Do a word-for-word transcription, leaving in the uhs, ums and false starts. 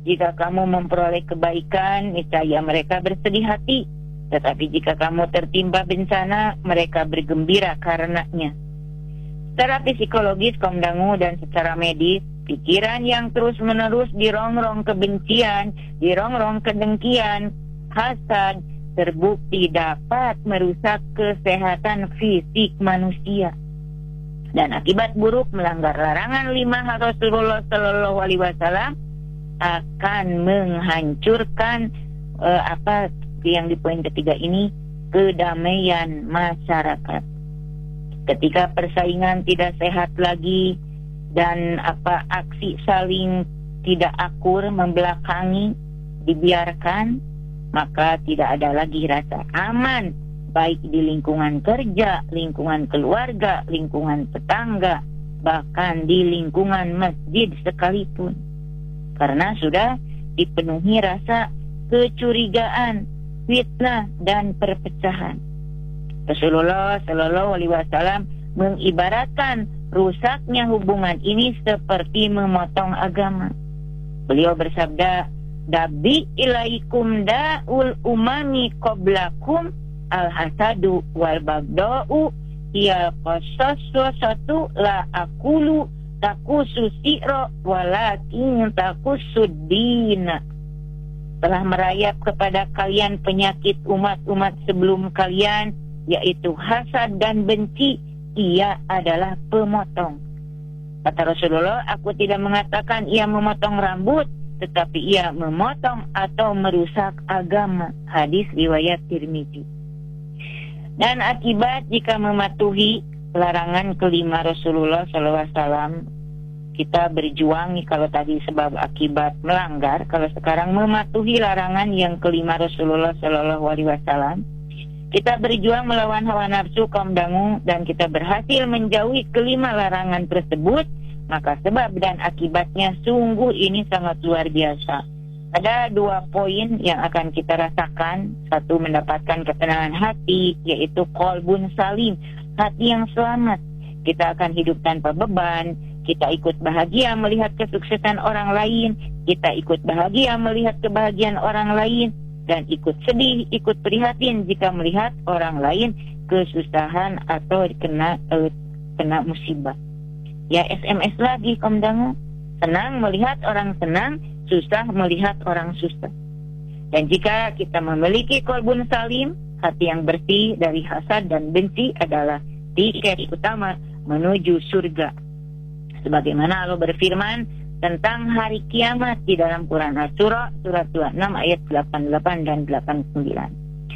Jika kamu memperoleh kebaikan, niscaya mereka bersedih hati. Tetapi jika kamu tertimpa bencana, mereka bergembira karenanya. Secara psikologis, kaum dangu, dan secara medis, pikiran yang terus-menerus dirongrong kebencian, dirongrong kedengkian, hasad, terbukti dapat merusak kesehatan fisik manusia. Dan akibat buruk melanggar larangan lima Rasulullah Sallallahu Alaihi Wasallam akan menghancurkan uh, apa yang di poin ketiga ini, kedamaian masyarakat. Ketika persaingan tidak sehat lagi dan apa aksi saling tidak akur membelakangi dibiarkan, maka tidak ada lagi rasa aman, baik di lingkungan kerja, lingkungan keluarga, lingkungan tetangga, bahkan di lingkungan masjid sekalipun. Karena sudah dipenuhi rasa kecurigaan, fitnah, dan perpecahan. Rasulullah Sallallahu Alaihi Wasallam mengibaratkan rusaknya hubungan ini seperti memotong agama. Beliau bersabda, "Dabi ilaikum da'ul umami qablakum al-hasadu wal bagda'u hiya qasasatu la akulu takusu si'ro walakin takusu dina." Telah merayap kepada kalian penyakit umat-umat sebelum kalian, yaitu hasad dan benci. Ia adalah pemotong. Kata Rasulullah, aku tidak mengatakan ia memotong rambut, tetapi ia memotong atau merusak agama. Hadis riwayat Tirmizi. Dan akibat jika mematuhi larangan kelima Rasulullah Sallallahu Alaihi Wasallam, kita berjuang. Kalau tadi sebab akibat melanggar, kalau sekarang mematuhi larangan yang kelima Rasulullah Sallallahu Alaihi Wasallam, kita berjuang melawan hawa nafsu kaum dangu dan kita berhasil menjauhi kelima larangan tersebut, maka sebab dan akibatnya sungguh ini sangat luar biasa. Ada dua poin yang akan kita rasakan. Satu, mendapatkan ketenangan hati, yaitu qalbun salim, hati yang selamat. Kita akan hidup tanpa beban. Kita ikut bahagia melihat kesuksesan orang lain. Kita ikut bahagia melihat kebahagiaan orang lain. Dan ikut sedih, ikut prihatin jika melihat orang lain kesusahan atau kena eh, kena musibah. Ya, S M S lagi kaum dangu. Senang melihat orang senang, susah melihat orang susah. Dan jika kita memiliki qalbun salim, hati yang bersih dari hasad dan benci adalah tiket utama menuju surga. Sebagaimana Allah berfirman tentang hari kiamat di dalam Quran Asy-Syura surat dua puluh enam ayat delapan puluh delapan dan delapan puluh sembilan.